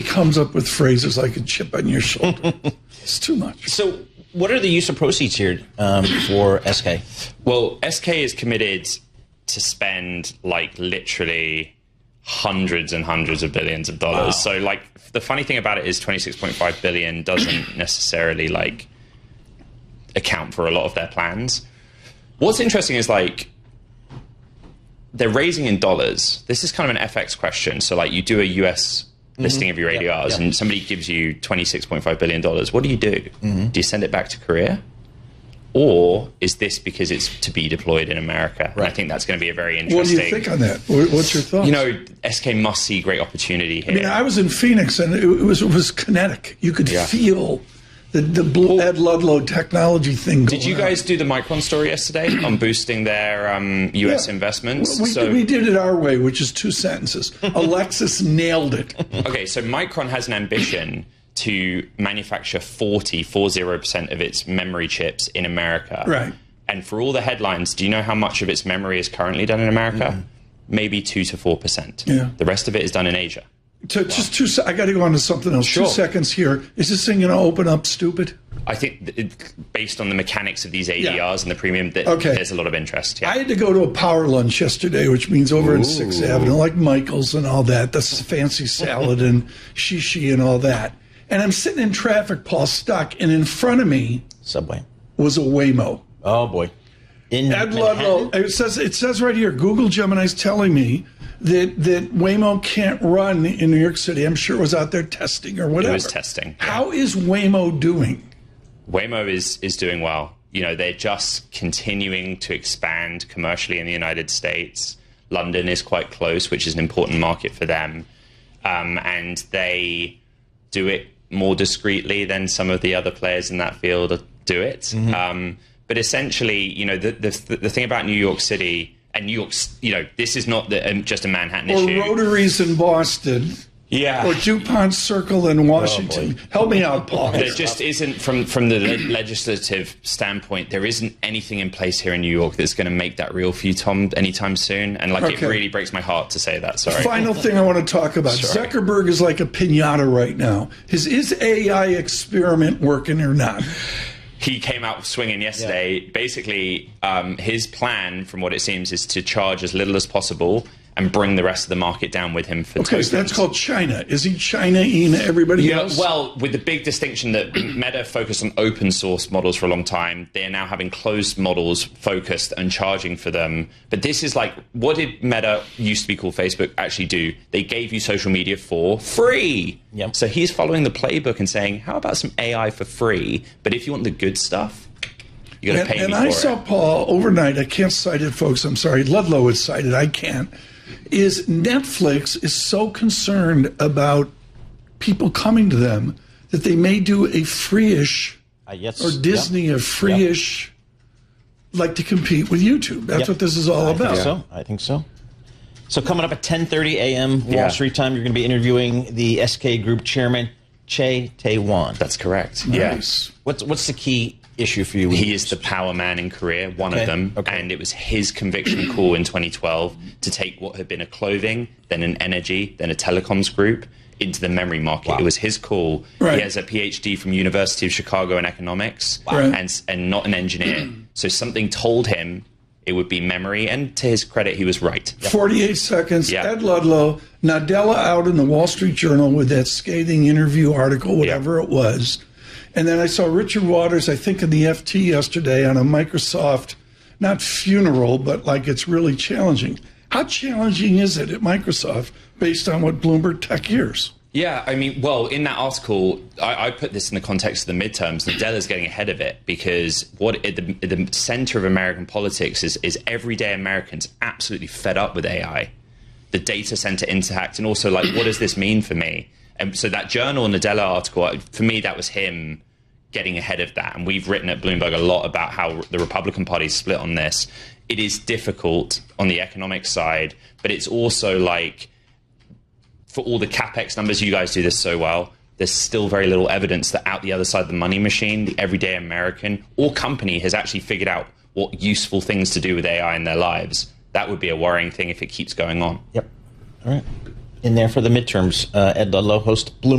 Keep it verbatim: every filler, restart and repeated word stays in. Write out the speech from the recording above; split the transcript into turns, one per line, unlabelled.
comes up with phrases like a chip on your shoulder. It's too much.
So what are the use of proceeds here um, for S K?
Well, S K is committed to spend like literally hundreds and hundreds of billions of dollars. Wow. So like the funny thing about it is twenty-six point five billion doesn't necessarily like account for a lot of their plans. What's interesting is like they're raising in dollars. This is kind of an F X question. So like you do a U S mm-hmm. listing of your A D Rs yep, yep. and somebody gives you twenty-six point five billion dollars. What do you do? Mm-hmm. Do you send it back to Korea? Or is this because it's to be deployed in America? Right. And I think that's going to be a very interesting...
What do you think on that? What's your thoughts?
You know, S K must see great opportunity here.
I mean, I was in Phoenix, and it was, it was kinetic. You could yeah. feel the, the Blue Ed Ludlow technology thing going
Did you guys
on.
do the Micron story yesterday on boosting their um, U S yeah. investments?
We,
so,
we did it our way, which is two sentences. Alexis nailed it.
Okay, so Micron has an ambition to manufacture forty, forty percent of its memory chips in America.
Right.
And for all the headlines, do you know how much of its memory is currently done in America? Mm-hmm. Maybe two to four percent.
Yeah.
The rest of it is done in Asia.
To, wow. Just two. I got to go on to something else.
Sure.
Two seconds here. Is this thing going to open up stupid?
I think it, based on the mechanics of these A D Rs yeah. and the premium, that
okay.
there's a lot of interest. Yeah.
I had to go to a power lunch yesterday, which means over Ooh. in Sixth Avenue, like Michael's and all that. That's fancy salad and shishi and all that. And I'm sitting in traffic, Paul, stuck, and in front of me
Subway
was a Waymo.
Oh boy! In
Ed Ludlow. It says it says right here. Google Gemini's telling me that that Waymo can't run in New York City. I'm sure it was out there testing or whatever.
It was testing. Yeah.
How is Waymo doing?
Waymo is is doing well. You know, they're just continuing to expand commercially in the United States. London is quite close, which is an important market for them, um, and they do it more discreetly than some of the other players in that field do it. Mm-hmm. Um, but essentially, you know, the, the the thing about New York City and New York, you know, this is not the, um, just a Manhattan
or
issue.
Or Rotaries in Boston.
Yeah.
Or DuPont Circle in Washington. Oh, help me out, Paul.
There just isn't, from, from the le- legislative standpoint, there isn't anything in place here in New York that's going to make that real for you, Tom, anytime soon. And like, okay. it really breaks my heart to say that. Sorry.
Final thing I want to talk about. Sorry. Zuckerberg is like a piñata right now. Is his A I experiment working or not?
He came out swinging yesterday. Yeah. Basically, um, his plan, from what it seems, is to charge as little as possible and bring the rest of the market down with him for
okay,
tokens.
So that's called China. Is he China-ing everybody
yeah,
else?
Well, with the big distinction that Meta focused on open source models for a long time, they are now having closed models focused and charging for them. But this is like, what did Meta, used to be called Facebook, actually do? They gave you social media for free.
Yep.
So he's following the playbook and saying, how about some A I for free? But if you want the good stuff, you got to pay
and
me
and
for
I saw
it.
Paul overnight. I can't cite it, folks. I'm sorry. Ludlow is cited. I can't. Is Netflix is so concerned about people coming to them that they may do a free-ish,
uh, yes.
or Disney
yep.
a free-ish, yep. like to compete with YouTube. That's
yep.
what this is all
I
about.
Think so. I think so. So coming up at ten thirty a.m. Wall
yeah.
Street time, you're going to be interviewing the S K Group chairman, Che Tae-won.
That's correct.
Nice.
Yeah.
What's what's the key issue for you?
He is the power man in Korea, one
okay.
of them,
okay.
and it was his conviction call in twenty twelve to take what had been a clothing, then an energy, then a telecoms group into the memory market. Wow. It was his call.
Right.
He has a P H D from University of Chicago in economics,
wow. right.
and and not an engineer. So something told him it would be memory, and to his credit, he was right.
Yep. forty-eight seconds.
Yep.
Ed Ludlow, Nadella out in the Wall Street Journal with that scathing interview article, whatever yep. it was. And then I saw Richard Waters, I think, in the F T yesterday on a Microsoft, not funeral, but like it's really challenging. How challenging is it at Microsoft based on what Bloomberg Tech hears?
Yeah, I mean, well, in that article, I, I put this in the context of the midterms. Nadella's getting ahead of it because what at the, at the center of American politics is, is everyday Americans absolutely fed up with A I, the data center impact, and also like, what does this mean for me? And so that Journal Nadella article, for me, that was him getting ahead of that. And we've written at Bloomberg a lot about how the Republican Party is split on this. It is difficult on the economic side, but it's also like, for all the CapEx numbers, you guys do this so well, there's still very little evidence that out the other side of the money machine, the everyday American or company has actually figured out what useful things to do with A I in their lives. That would be a worrying thing if it keeps going on.
Yep. All right. In there for the midterms, uh, Ed Ludlow, host Bloomberg.